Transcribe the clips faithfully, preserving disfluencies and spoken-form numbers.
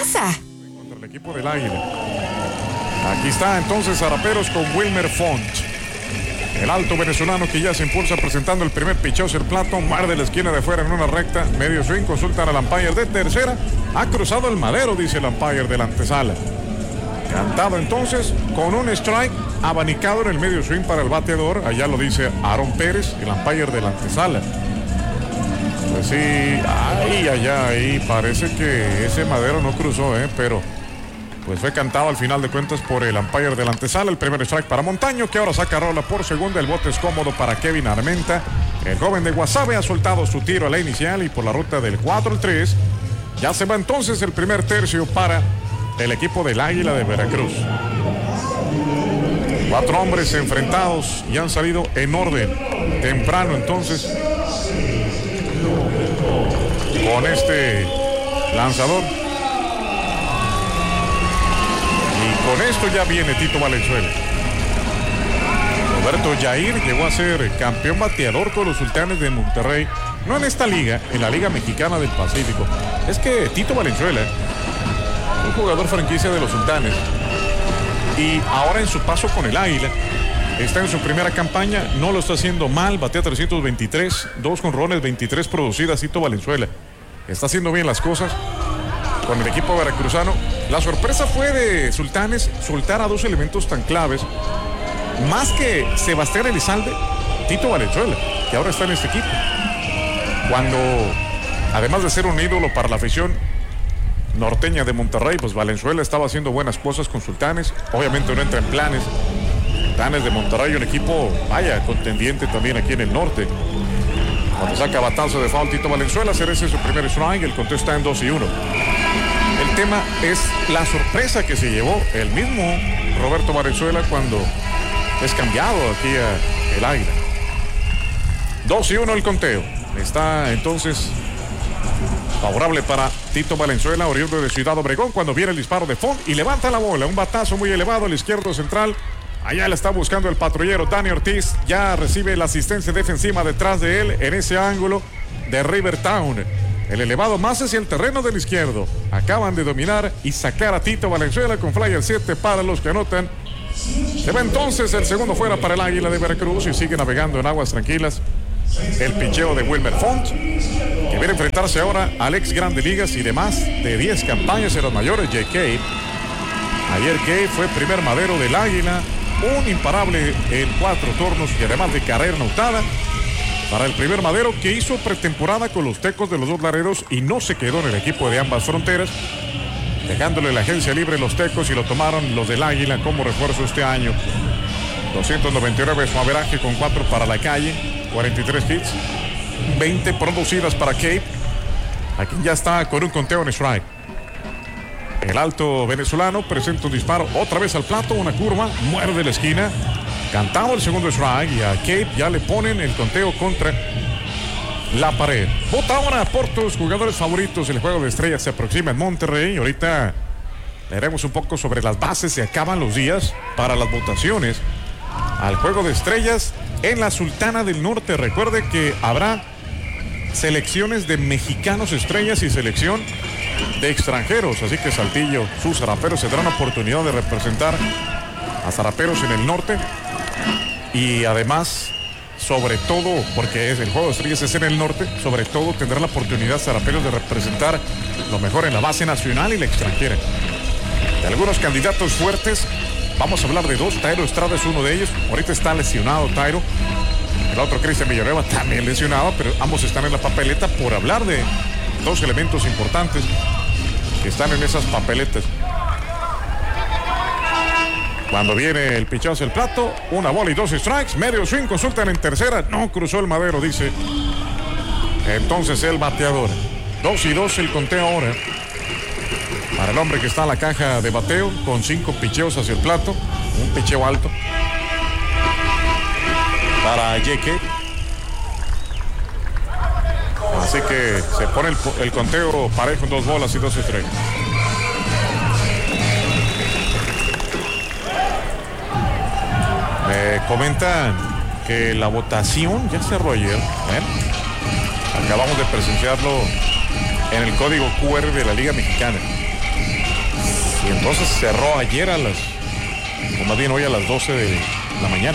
casa. Contra el equipo del Águila. Aquí está entonces Zaraperos con Wilmer Font. El alto venezolano que ya se impulsa presentando el primer picheo hacia el plato. Muerde la esquina de fuera en una recta. Medio swing, consultan al umpire de tercera. Ha cruzado el madero, dice el umpire de la antesala. Cantado entonces con un strike abanicado en el medio swing para el bateador. Allá lo dice Aaron Pérez, el umpire de la antesala. Pues sí, ahí, allá, ahí parece que ese madero no cruzó, ¿eh? Pero pues fue cantado al final de cuentas por el umpire de la antesala. El primer strike para Montaño, que ahora saca rola por segunda. El bote es cómodo para Kevin Armenta. El joven de Guasave ha soltado su tiro a la inicial y por la ruta del cuatro al tres ya se va entonces el primer tercio para el equipo del Águila de Veracruz. Cuatro hombres enfrentados y han salido en orden temprano entonces con este lanzador. Y con esto ya viene Tito Valenzuela. Roberto Jair llegó a ser campeón bateador con los Sultanes de Monterrey. No en esta liga, en la Liga Mexicana del Pacífico. Es que Tito Valenzuela, un jugador franquicia de los Sultanes, y ahora en su paso con el Águila, está en su primera campaña, no lo está haciendo mal, batea trescientos veintitrés, dos jonrones, veintitrés producidas. Tito Valenzuela está haciendo bien las cosas con el equipo veracruzano. La sorpresa fue de Sultanes soltar a dos elementos tan claves, más que Sebastián Elizalde, Tito Valenzuela, que ahora está en este equipo. Cuando, además de ser un ídolo para la afición norteña de Monterrey, pues Valenzuela estaba haciendo buenas cosas con Sultanes. Obviamente no entra en planes. Sultanes de Monterrey, un equipo, vaya, contendiente también aquí en el norte. Cuando saca batazo de foul Tito Valenzuela, merece su primer strike. El conteo está en dos y uno. El tema es la sorpresa que se llevó el mismo Roberto Valenzuela cuando es cambiado aquí a el Águila. dos y uno el conteo. Está entonces favorable para Tito Valenzuela, oriundo de Ciudad Obregón, cuando viene el disparo de Font y levanta la bola. Un batazo muy elevado al izquierdo central. Allá la está buscando el patrullero Dani Ortiz. Ya recibe la asistencia defensiva detrás de él en ese ángulo de Rivertown. El elevado más hacia el terreno del izquierdo. Acaban de dominar y sacar a Tito Valenzuela con flyer siete para los que anotan. Se va entonces el segundo fuera para el Águila de Veracruz y sigue navegando en aguas tranquilas el picheo de Wilmer Font, que viene a enfrentarse ahora al ex Grande Ligas y de más de diez campañas en los mayores, Jay Cave. Ayer Cave fue primer madero del Águila, un imparable en cuatro turnos y además de carrera anotada para el primer madero, que hizo pretemporada con los Tecos de los Dos Laredos y no se quedó en el equipo de ambas fronteras, dejándole la agencia libre los Tecos y lo tomaron los del Águila como refuerzo este año. doscientos noventa y nueve su averaje con cuatro para la calle, cuarenta y tres hits, veinte producidas para Cape, aquí ya está con un conteo en strike. El alto venezolano presenta un disparo otra vez al plato, una curva, muerde la esquina, cantado el segundo strike y a Cape ya le ponen el conteo contra la pared. Vota ahora por tus jugadores favoritos. El juego de estrellas se aproxima en Monterrey. Ahorita leeremos un poco sobre las bases. Se acaban los días para las votaciones al juego de estrellas en la Sultana del Norte. Recuerde que habrá selecciones de mexicanos estrellas y selección de extranjeros, así que Saltillo, sus zaraperos tendrán oportunidad de representar a zaraperos en el norte y además, sobre todo, porque es el juego de estrellas es en el norte, sobre todo tendrán la oportunidad zaraperos de representar lo mejor en la base nacional y la extranjera. De algunos candidatos fuertes, vamos a hablar de dos. Tairo Estrada es uno de ellos. Ahorita está lesionado Tairo. El otro, Cristian Villanueva, también lesionado, pero ambos están en la papeleta por hablar de dos elementos importantes que están en esas papeletas. Cuando viene el pichazo el plato, una bola y dos strikes, medio swing, consultan en tercera, no cruzó el madero, dice entonces el bateador. Dos y dos el conteo ahora para el hombre que está en la caja de bateo con cinco picheos hacia el plato, un picheo alto para J K. Así que se pone el, el conteo parejo en dos bolas y dos strikes. Me comentan que la votación ya cerró ayer. ¿eh? Acabamos de presenciarlo en el código Q R de la Liga Mexicana. Y entonces cerró ayer a las, o más bien hoy a las doce de la mañana.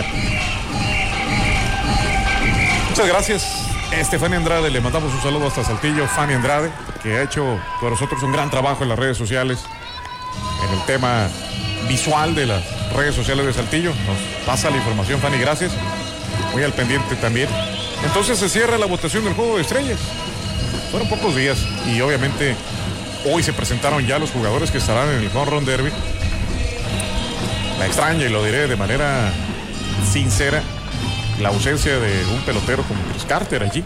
Muchas gracias, Estefanía Andrade. Le mandamos un saludo hasta Saltillo. Fanny Andrade, que ha hecho con nosotros un gran trabajo en las redes sociales, en el tema visual de las redes sociales de Saltillo. Nos pasa la información, Fanny, gracias. Muy al pendiente también. Entonces se cierra la votación del Juego de Estrellas. Fueron pocos días y obviamente hoy se presentaron ya los jugadores que estarán en el Home Run Derby. La extraña, y lo diré de manera sincera, la ausencia de un pelotero como Chris Carter allí.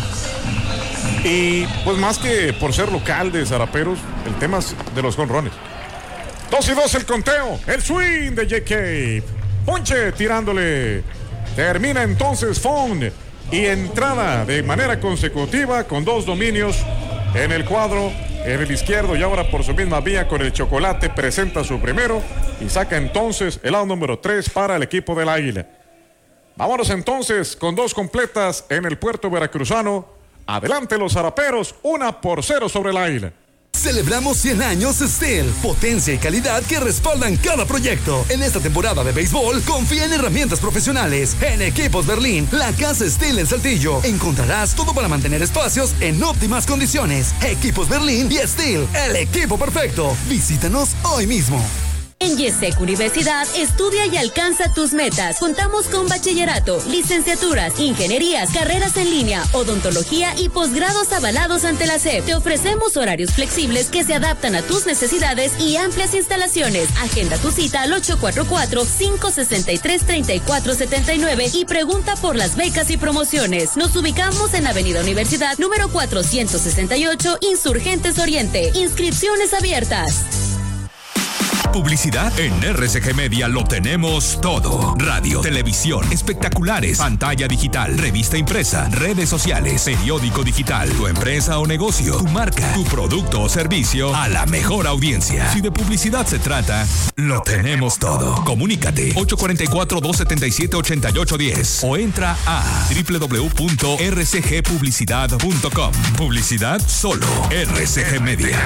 Y pues más que por ser local de Zaraperos, el tema de los jonrones. Dos y dos el conteo, el swing de Jake Cave. Ponche tirándole. Termina entonces Fong y entrada de manera consecutiva con dos dominios en el cuadro, en el izquierdo, y ahora por su misma vía con el chocolate presenta su primero y saca entonces el out número tres para el equipo del Águila. Vámonos entonces con dos completas en el puerto veracruzano. Adelante los zaraperos, una por cero sobre el Águila. Celebramos cien años Steel, potencia y calidad que respaldan cada proyecto. En esta temporada de béisbol, confía en herramientas profesionales. En Equipos Berlín, la casa Steel en Saltillo. Encontrarás todo para mantener espacios en óptimas condiciones. Equipos Berlín y Steel, el equipo perfecto. Visítanos hoy mismo. En Yesec Universidad, estudia y alcanza tus metas. Contamos con bachillerato, licenciaturas, ingenierías, carreras en línea, odontología y posgrados avalados ante la S E P. Te ofrecemos horarios flexibles que se adaptan a tus necesidades y amplias instalaciones. Agenda tu cita al ocho cuatro cuatro, cinco seis tres, tres cuatro siete nueve y pregunta por las becas y promociones. Nos ubicamos en Avenida Universidad, número cuatrocientos sesenta y ocho, Insurgentes Oriente. Inscripciones abiertas. Publicidad en R C G Media lo tenemos todo. Radio, televisión, espectaculares, pantalla digital, revista impresa, redes sociales, periódico digital, tu empresa o negocio, tu marca, tu producto o servicio a la mejor audiencia. Si de publicidad se trata, lo tenemos todo. Comunícate ocho cuatro cuatro, dos siete siete, ocho ocho uno cero o entra a doble u doble u doble u punto r c g publicidad punto com. Publicidad solo R C G Media.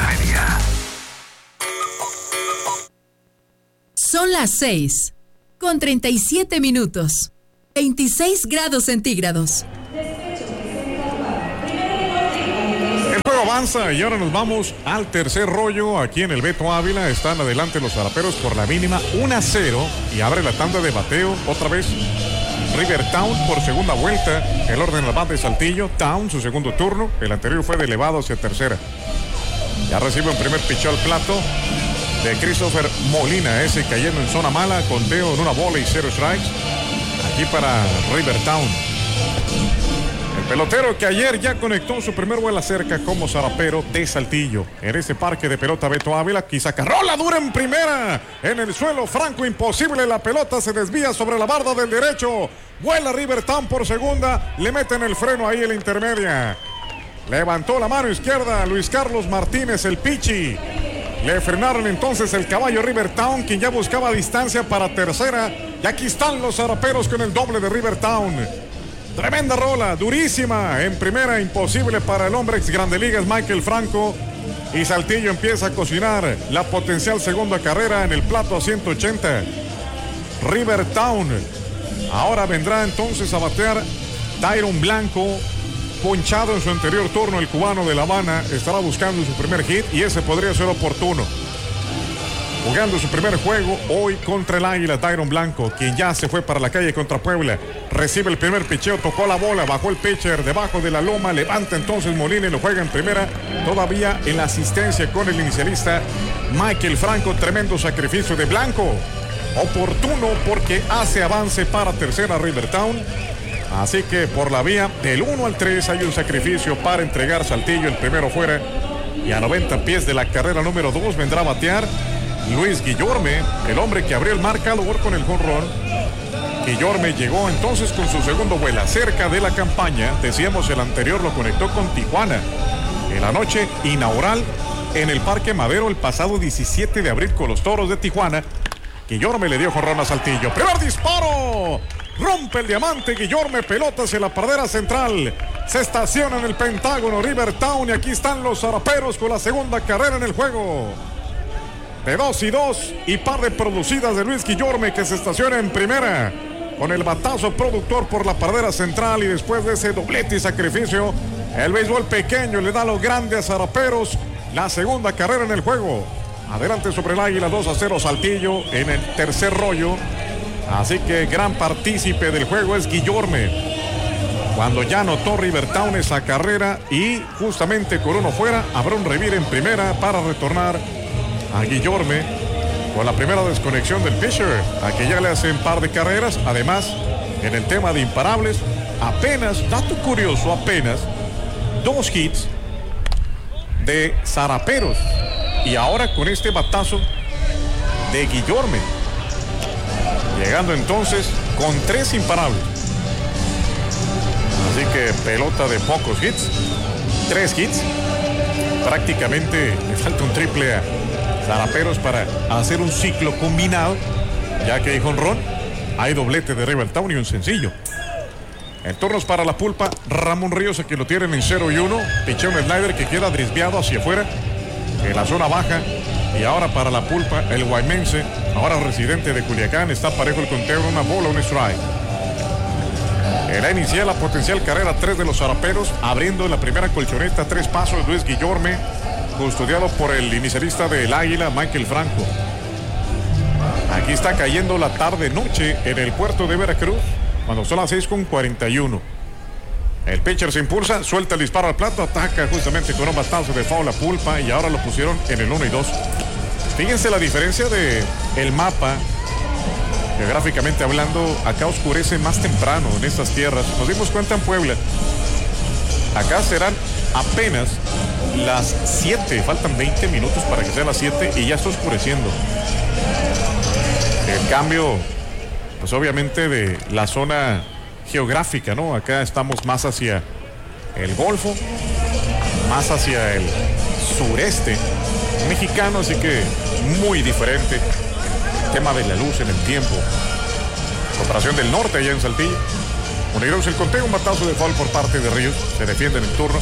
Son las seis, con treinta y siete minutos, veintiséis grados centígrados. El juego avanza y ahora nos vamos al tercer rollo aquí en el Beto Ávila. Están adelante los zaraperos por la mínima uno a cero y abre la tanda de bateo otra vez River Town por segunda vuelta. El orden al bat de Saltillo. Town su segundo turno. El anterior fue de elevado hacia tercera. Ya recibe un primer picheo al plato de Christopher Molina, ese cayendo en zona mala, conteo en una bola y cero strikes. Aquí para River Town. El pelotero que ayer ya conectó su primer vuelo cerca como zarapero de Saltillo. En ese parque de pelota Beto Ávila, quizá carrola dura en primera. En el suelo franco imposible, la pelota se desvía sobre la barda del derecho. Vuela River Town por segunda, le meten el freno ahí en la intermedia. Levantó la mano izquierda Luis Carlos Martínez, el pichi. Le frenaron entonces el caballo River Town, quien ya buscaba distancia para tercera. Y aquí están los zaraperos con el doble de River Town. Tremenda rola, durísima. En primera, imposible para el hombre ex Grande Ligas Michael Franco. Y Saltillo empieza a cocinar la potencial segunda carrera en el plato a ciento ochenta. River Town. Ahora vendrá entonces a batear Tyron Blanco. Ponchado en su anterior turno, el cubano de La Habana estará buscando su primer hit y ese podría ser oportuno. Jugando su primer juego hoy contra el Águila, Tyron Blanco, quien ya se fue para la calle contra Puebla. Recibe el primer picheo, tocó la bola, bajó el pitcher debajo de la loma, levanta entonces Molina y lo juega en primera. Todavía en la asistencia con el inicialista Michael Franco. Tremendo sacrificio de Blanco. Oportuno porque hace avance para tercera River Town. Así que por la vía del uno al tres hay un sacrificio para entregar Saltillo, el primero fuera. Y a noventa pies de la carrera número dos vendrá a batear Luis Guillorme, el hombre que abrió el marcador con el jonrón. Guillorme llegó entonces con su segundo vuelo cerca de la campaña. Decíamos, el anterior lo conectó con Tijuana en la noche inaugural en el Parque Madero el pasado diecisiete de abril con los Toros de Tijuana. Guillorme le dio jonrón a Saltillo. ¡Primer disparo! Rompe el diamante Guillorme, pelota hacia la pradera central. Se estaciona en el Pentágono River Town y aquí están los zaraperos con la segunda carrera en el juego. de dos y dos y par de producidas de Luis Guillorme, que se estaciona en primera con el batazo productor por la pradera central, y después de ese doblete y sacrificio, el béisbol pequeño le da a los grandes zaraperos la segunda carrera en el juego. Adelante sobre el Águila, dos a cero Saltillo en el tercer rollo. Así que gran partícipe del juego es Guillorme. Cuando ya anotó Rivertown esa carrera, y justamente con uno fuera, habrá un revire en primera para retornar a Guillorme con la primera desconexión del pitcher, a que ya le hacen par de carreras. Además, en el tema de imparables, apenas, dato curioso, apenas dos hits de zaraperos, y ahora con este batazo de Guillorme, llegando entonces con tres imparables. Así que pelota de pocos hits, tres hits, prácticamente le falta un triple a zaraperos para hacer un ciclo combinado, ya que hay jonrón, hay doblete de Rivertown y un sencillo. El turno es para la pulpa. Ramón Ríos, aquí lo tienen en cero y uno. Pichea un slider que queda desviado hacia afuera en la zona baja. Y ahora para la pulpa, el guaymense, ahora residente de Culiacán, está parejo el conteo, una bola, un strike. Era inicial la potencial carrera tres de los zaraperos, abriendo la primera colchoneta, tres pasos, Luis Guillorme, custodiado por el inicialista del Águila, Michael Franco. Aquí está cayendo la tarde-noche en el puerto de Veracruz, cuando son las seis con cuarenta y uno. El pitcher se impulsa, suelta el disparo al plato, ataca justamente con un batazo de foul a pulpa, y ahora lo pusieron en el uno y dos. Fíjense la diferencia de el mapa. Geográficamente hablando, acá oscurece más temprano en estas tierras. Nos dimos cuenta en Puebla. Acá serán apenas las siete, faltan veinte minutos para que sean las siete y ya está oscureciendo. El cambio, pues obviamente de la zona geográfica, ¿no? Acá estamos más hacia el Golfo, más hacia el sureste mexicano, así que muy diferente. Tema de la luz en el tiempo. Operación del norte allá en Saltillo. Unidos el conteo, un batazo de foul por parte de Ríos. Se defiende en el turno.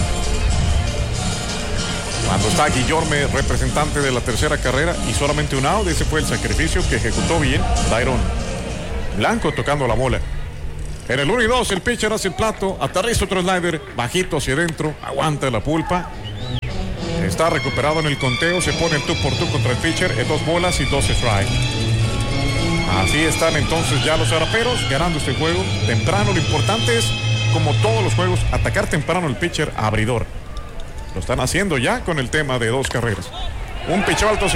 Cuando está Guillorme, representante de la tercera carrera, y solamente un out, ese fue el sacrificio que ejecutó bien Dairon Blanco tocando la bola. En el uno y dos, el pitcher hace el plato, aterriza otro slider, bajito hacia adentro, aguanta la pulpa. Está recuperado en el conteo, se pone el tú por tú contra el pitcher, en dos bolas y dos strikes. Así están entonces ya los zaraperos ganando este juego temprano. Lo importante es, como todos los juegos, atacar temprano el pitcher abridor. Lo están haciendo ya con el tema de dos carreras. Un pitch alto.